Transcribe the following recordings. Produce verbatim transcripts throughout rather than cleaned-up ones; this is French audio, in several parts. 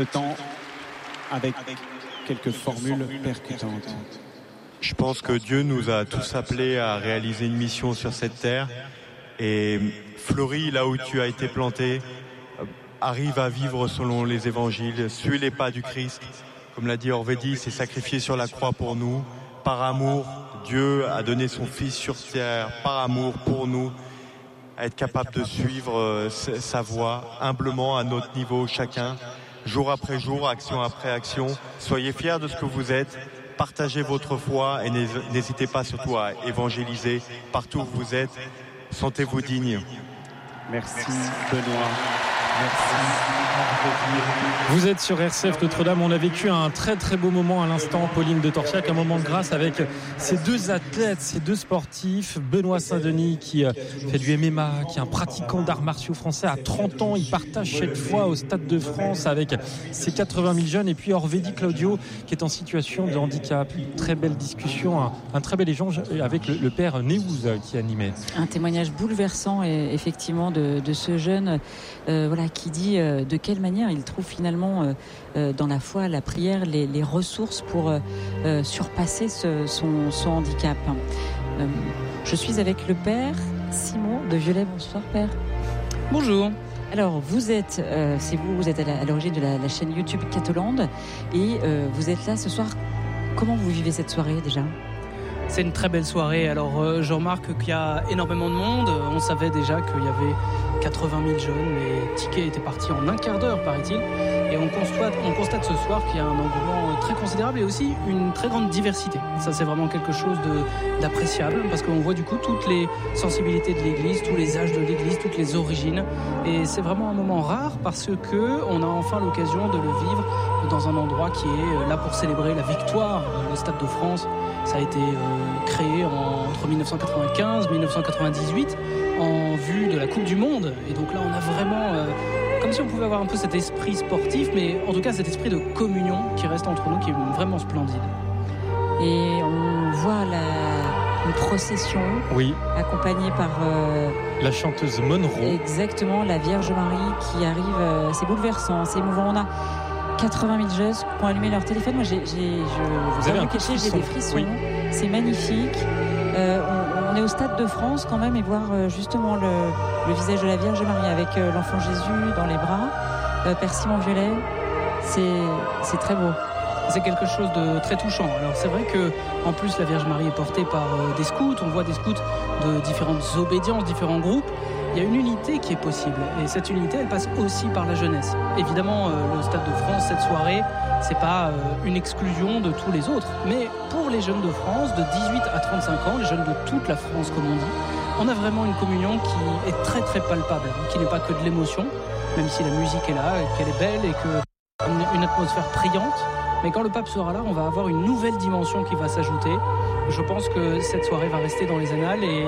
Le temps avec quelques formules percutantes. Je pense que Dieu nous a tous appelés à réaliser une mission sur cette terre. Et Fleury, là où tu as été planté, arrive à vivre selon les évangiles, suit les pas du Christ. Comme l'a dit Orvédi, s'est sacrifié sur la croix pour nous. Par amour, Dieu a donné son Fils sur terre, par amour pour nous, à être capable de suivre sa voie, humblement à notre niveau chacun, jour après jour, action après action. Soyez fiers de ce que vous êtes, partagez votre foi et n'hésitez pas surtout à évangéliser partout où vous êtes. Sentez-vous digne. Merci Benoît. Merci. Vous êtes sur R C F Notre-Dame. On a vécu un très très beau moment à l'instant, Pauline de Torsiac, un moment de grâce avec ces deux athlètes, ces deux sportifs. Benoît Saint-Denis qui fait du M M A, qui est un pratiquant d'arts martiaux français à trente ans. Il partage cette fois au Stade de France avec ses quatre-vingt mille jeunes. Et puis Orvédi Claudio qui est en situation de handicap. Une très belle discussion, un, un très bel échange avec le, le père Néouz qui animait. Un témoignage bouleversant et, effectivement de, de ce jeune euh, voilà, qui dit euh, de quelle manière il trouve finalement euh, euh, dans la foi, la prière, les, les ressources pour euh, euh, surpasser ce, son, son handicap. Euh, je suis avec le père Simon de Viollet. Bonsoir père. Bonjour. Alors vous êtes, euh, c'est vous, vous êtes à, la, à l'origine de la, la chaîne YouTube Catholande et euh, vous êtes là ce soir. Comment vous vivez cette soirée déjà ? C'est une très belle soirée. Alors euh, je remarque qu'il y a énormément de monde. On savait déjà qu'il y avait quatre-vingt mille jeunes. Les tickets étaient partis en un quart d'heure, paraît-il. Et on constate, on constate ce soir qu'il y a un engouement très considérable et aussi une très grande diversité. Ça, c'est vraiment quelque chose de, d'appréciable parce qu'on voit du coup toutes les sensibilités de l'Église, tous les âges de l'Église, toutes les origines. Et c'est vraiment un moment rare parce que on a enfin l'occasion de le vivre dans un endroit qui est là pour célébrer la victoire. Le Stade de France, ça a été euh, créé en, entre dix-neuf cent quatre-vingt-quinze et dix-neuf cent quatre-vingt-dix-huit en vue de la Coupe du Monde. Et donc là, on a vraiment... Euh, comme si on pouvait avoir un peu cet esprit sportif, mais en tout cas cet esprit de communion qui reste entre nous, qui est vraiment splendide. Et on voit la, une procession oui. accompagnée par... Euh, la chanteuse Monroe. Exactement, la Vierge Marie qui arrive. Euh, c'est bouleversant, c'est émouvant. On a quatre-vingt mille jeunes qui ont allumé leur téléphone. Moi, j'ai, j'ai, je vous avez caché, j'ai des frissons. Oui. C'est magnifique. Euh, on, on est au Stade de France quand même et voir euh, justement le, le visage de la Vierge Marie avec euh, l'enfant Jésus dans les bras. Euh, Père Simon Violet, c'est, c'est très beau. C'est quelque chose de très touchant. Alors c'est vrai que en plus la Vierge Marie est portée par euh, des scouts. On voit des scouts de différentes obédiences, différents groupes. Il y a une unité qui est possible et cette unité elle passe aussi par la jeunesse. Évidemment euh, le Stade de France cette soirée c'est pas euh, une exclusion de tous les autres, mais pour les jeunes de France de dix-huit à trente-cinq ans, les jeunes de toute la France comme on dit, on a vraiment une communion qui est très très palpable, qui n'est pas que de l'émotion, même si la musique est là, qu'elle est belle et que une atmosphère priante. Mais quand le pape sera là, on va avoir une nouvelle dimension qui va s'ajouter. Je pense que cette soirée va rester dans les annales et,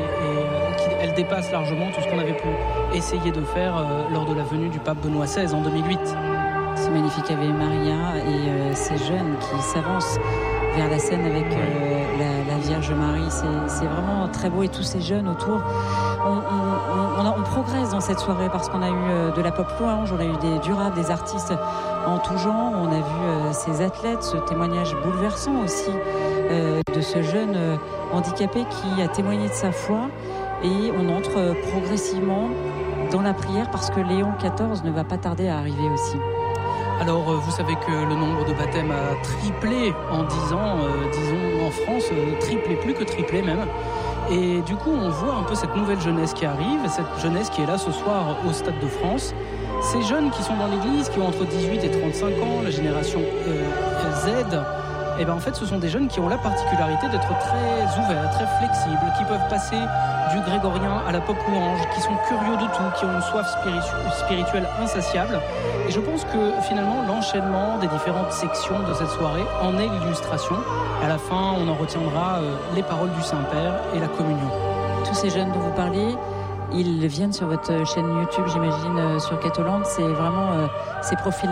et elle dépasse largement tout ce qu'on avait pu essayer de faire euh, lors de la venue du pape Benoît seize en deux mille huit. C'est magnifique avec Maria et euh, ces jeunes qui s'avancent vers la scène avec euh, la, la Vierge Marie. C'est, c'est vraiment très beau et tous ces jeunes autour. On, on, on, a, on progresse dans cette soirée parce qu'on a eu euh, de la pop louange, on a eu des durables, des artistes en tout genre. On a vu euh, ces athlètes, ce témoignage bouleversant aussi euh, de ce jeune euh, handicapé qui a témoigné de sa foi. Et on entre euh, progressivement dans la prière parce que Léon quatorze ne va pas tarder à arriver aussi. Alors, vous savez que le nombre de baptêmes a triplé en dix ans, euh, disons en France, euh, triplé, plus que triplé même. Et du coup, on voit un peu cette nouvelle jeunesse qui arrive, cette jeunesse qui est là ce soir au Stade de France. Ces jeunes qui sont dans l'église, qui ont entre dix-huit et trente-cinq ans, la génération euh, Z, et ben en fait, ce sont des jeunes qui ont la particularité d'être très ouverts, très flexibles, qui peuvent passer du grégorien à la pop louange, qui sont curieux de tout, qui ont une soif spiritu- spirituelle insatiable. Et je pense que finalement, l'enchaînement des différentes sections de cette soirée en est l'illustration. À la fin, on en retiendra euh, les paroles du Saint-Père et la communion. Tous ces jeunes dont vous parlez, ils viennent sur votre chaîne YouTube, j'imagine, euh, sur Catholande. C'est vraiment euh, ces profils-là ?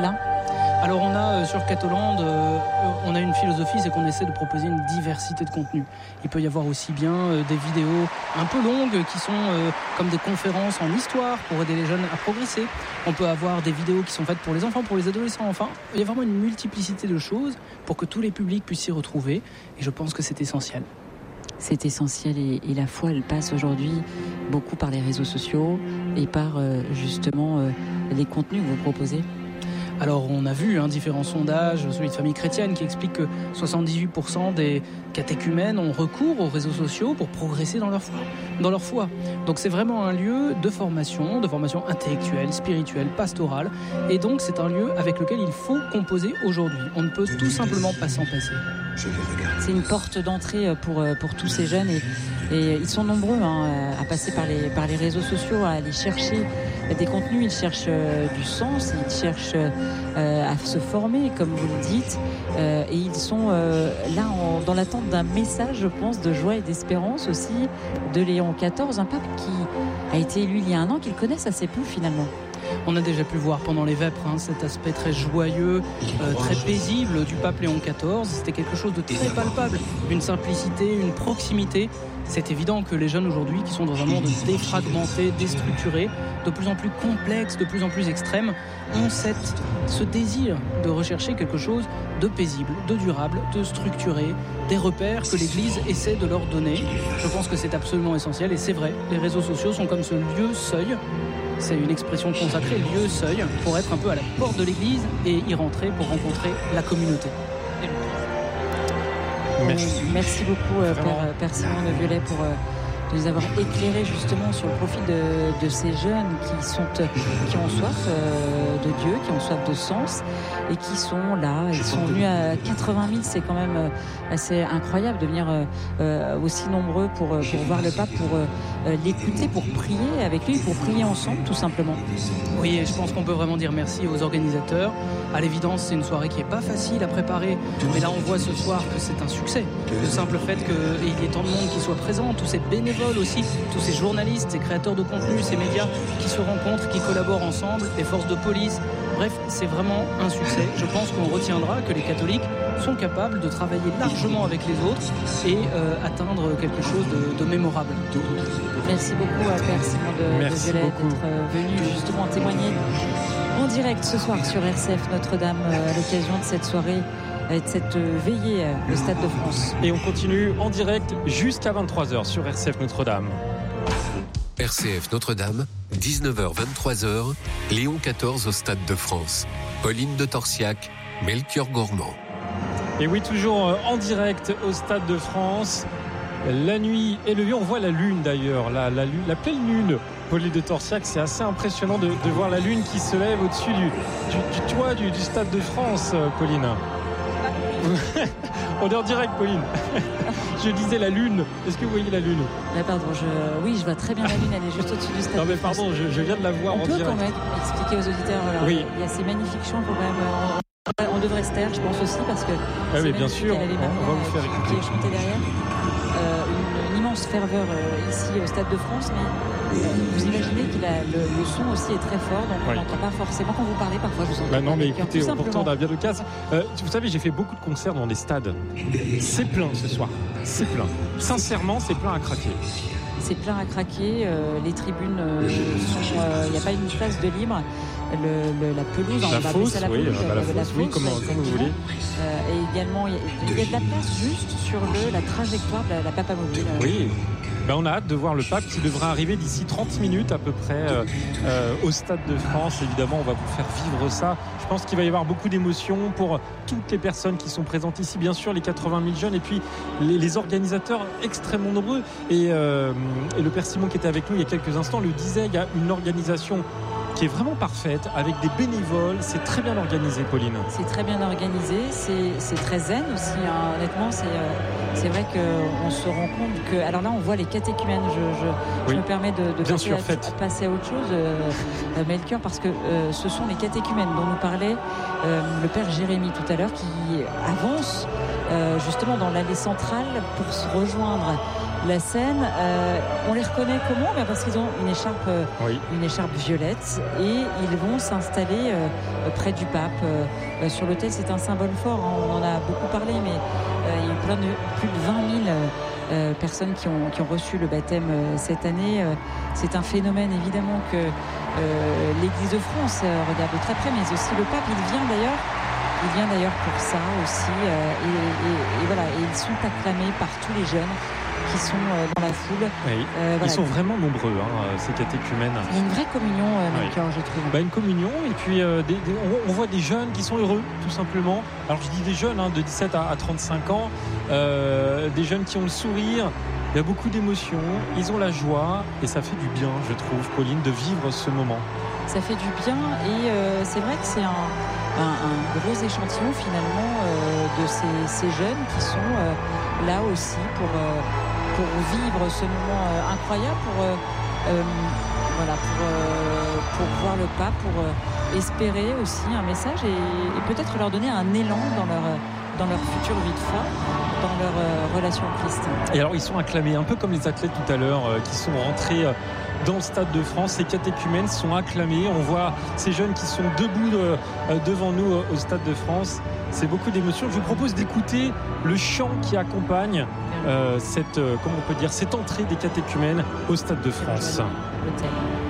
Alors on a euh, sur Catoland, euh, on a une philosophie, c'est qu'on essaie de proposer une diversité de contenus. Il peut y avoir aussi bien euh, des vidéos un peu longues qui sont euh, comme des conférences en histoire pour aider les jeunes à progresser. On peut avoir des vidéos qui sont faites pour les enfants, pour les adolescents. Enfin, il y a vraiment une multiplicité de choses pour que tous les publics puissent s'y retrouver. Et je pense que c'est essentiel. C'est essentiel et, et la foi, elle passe aujourd'hui beaucoup par les réseaux sociaux et par euh, justement euh, les contenus que vous proposez. Alors on a vu hein, différents sondages, celui de Famille Chrétienne qui explique que soixante-dix-huit pour cent des catéchumènes ont recours aux réseaux sociaux pour progresser dans leur foi. Dans leur foi. Donc c'est vraiment un lieu de formation, de formation intellectuelle, spirituelle, pastorale. Et donc c'est un lieu avec lequel il faut composer aujourd'hui. On ne peut tout simplement pas s'en passer. C'est une porte d'entrée pour, pour tous ces jeunes et, et ils sont nombreux hein, à passer par les, par les réseaux sociaux, à aller chercher des contenus, ils cherchent euh, du sens, ils cherchent euh, à se former, comme vous le dites, euh, et ils sont euh, là en, dans l'attente d'un message, je pense, de joie et d'espérance aussi de Léon quatorze, un pape qui a été élu il y a un an, qu'ils connaissent assez peu finalement. On a déjà pu voir pendant les vêpres hein, cet aspect très joyeux, euh, très paisible du pape Léon quatorze. C'était quelque chose de très palpable, une simplicité, une proximité. C'est évident que les jeunes aujourd'hui, qui sont dans un monde défragmenté, déstructuré, de plus en plus complexe, de plus en plus extrême, ont cette, ce désir de rechercher quelque chose de paisible, de durable, de structuré, des repères que l'Église essaie de leur donner. Je pense que c'est absolument essentiel et c'est vrai, les réseaux sociaux sont comme ce lieu seuil. C'est une expression consacrée, lieu seuil, pour être un peu à la porte de l'église et y rentrer pour rencontrer la communauté. Merci. Merci beaucoup, euh, Père, Père Simon de Violet, pour euh, nous avoir éclairé justement sur le profil de, de ces jeunes qui, sont, qui ont soif euh, de Dieu, qui ont soif de sens et qui sont là. Ils sont venus à quatre-vingt mille, c'est quand même euh, assez incroyable de venir euh, aussi nombreux pour, pour voir le pape, pour euh, l'écouter, pour prier avec lui, pour prier ensemble tout simplement. Oui, et je pense qu'on peut vraiment dire merci aux organisateurs. À l'évidence, c'est une soirée qui n'est pas facile à préparer, mais là on voit ce soir que c'est un succès. Le simple fait qu'il y ait tant de monde qui soit présent, tous ces bénévoles aussi, tous ces journalistes, ces créateurs de contenu, ces médias qui se rencontrent, qui collaborent ensemble, les forces de police. Bref, c'est vraiment un succès. Je pense qu'on retiendra que les catholiques sont capables de travailler largement avec les autres et euh, atteindre quelque chose de, de mémorable. Merci beaucoup à Père Simon de, de Violet d'être euh, venu justement témoigner en direct ce soir sur R C F Notre-Dame euh, à l'occasion de cette soirée, euh, de cette euh, veillée euh, au Stade de France. Et on continue en direct jusqu'à vingt-trois heures sur R C F Notre-Dame. R C F Notre-Dame, dix-neuf heures vingt-trois heures, Léon quatorze au Stade de France. Pauline de Torsiac, Melchior Gormand. Et oui, toujours en direct au Stade de France. La nuit est levée, on voit la lune d'ailleurs, la, la, la pleine lune. Pauline de Torsiac, c'est assez impressionnant de, de voir la lune qui se lève au-dessus du, du, du toit du, du Stade de France, Pauline. On est en direct, Pauline. Je disais la lune. Est-ce que vous voyez la lune? Là, pardon, je... oui, je vois très bien la lune, elle est juste au-dessus du Stade. Non mais pardon, je, je viens de la voir on en peut direct. quand même expliquer aux auditeurs, alors, oui. Il y a ces magnifiques chants, faut quand même... On devrait se taire, je pense aussi, parce que... Ah oui, bien sûr, on, on va vous faire écouter. Qui est chanté derrière. Euh, une, une immense ferveur euh, ici au Stade de France, mais euh, vous imaginez que la, le, le son aussi est très fort, donc on n'entend oui. pas forcément quand vous parlez, parfois je vous entends. Bah non mais écoutez, pourtant on a bien le casque. Euh, vous savez, j'ai fait beaucoup de concerts dans des stades. C'est plein ce soir, c'est plein. Sincèrement, c'est plein à craquer. C'est plein à craquer, euh, les tribunes euh, sont... Il euh, n'y a pas une place de libre. Le, le, la pelouse, la fosse, la oui, pelouse, bah, la, la fosse, oui, comme, comme vous voulez. Euh, et également, il y, y a de la place juste sur le, la trajectoire de la, la Papa Mobile. Oui, ben, on a hâte de voir le pape qui devra arriver d'ici trente minutes à peu près euh, euh, au Stade de France. Évidemment, on va vous faire vivre ça. Je pense qu'il va y avoir beaucoup d'émotions pour toutes les personnes qui sont présentes ici, bien sûr, les quatre-vingt mille jeunes et puis les, les organisateurs extrêmement nombreux. Et, euh, et le Père Simon qui était avec nous il y a quelques instants le disait, il y a une organisation qui est vraiment parfaite, avec des bénévoles. C'est très bien organisé, Pauline. C'est très bien organisé, c'est, c'est très zen aussi, hein. Honnêtement, c'est, euh, c'est vrai qu'on se rend compte que... Alors là, on voit les catéchumènes, je, je, oui. je me permets de, de passer, sûr, à, de passer à autre chose, euh, euh, Melchior, parce que euh, ce sont les catéchumènes dont nous parlait euh, le Père Jérémy tout à l'heure, qui avance euh, justement dans l'allée centrale pour se rejoindre la scène. Euh, on les reconnaît comment? Ben parce qu'ils ont une écharpe, euh, Oui. une écharpe violette, et ils vont s'installer euh, près du pape. Euh, sur l'autel, c'est un symbole fort, hein, on en a beaucoup parlé, mais euh, il y a eu plein de, plus de vingt mille euh, euh, personnes qui ont, qui ont reçu le baptême euh, cette année. Euh, c'est un phénomène évidemment que euh, l'Église de France euh, regarde de très près, mais aussi le pape. Il vient d'ailleurs Il vient d'ailleurs pour ça aussi, euh, et, et, et voilà, et ils sont acclamés par tous les jeunes qui sont euh, dans la foule. Oui. Euh, voilà. Ils sont vraiment nombreux, hein, ces catéchumènes. Il y a une vraie communion, euh, Oui. Melchior, je trouve. Bah, une communion, et puis euh, des, des, on, on voit des jeunes qui sont heureux, tout simplement. Alors je dis des jeunes, hein, de dix-sept à, à trente-cinq ans, euh, des jeunes qui ont le sourire. Il y a beaucoup d'émotions, ils ont la joie, et ça fait du bien, je trouve, Pauline, de vivre ce moment. Ça fait du bien, et euh, c'est vrai que c'est un, un, un gros échantillon finalement euh, de ces, ces jeunes qui sont euh, là aussi pour, euh, pour vivre ce moment euh, incroyable, pour, euh, euh, voilà, pour, euh, pour voir le pape, pour euh, espérer aussi un message, et, et peut-être leur donner un élan dans leur, dans leur future vie de foi, dans leur euh, relation au Christ. Et alors ils sont acclamés, un peu comme les athlètes tout à l'heure euh, qui sont rentrés euh, dans le Stade de France. Ces catéchumènes sont acclamés. On voit ces jeunes qui sont debout de, euh, devant nous euh, au Stade de France. C'est beaucoup d'émotions. Je vous propose d'écouter le chant qui accompagne euh, cette, euh, comment on peut dire, cette entrée des catéchumènes au Stade de France. Le thème.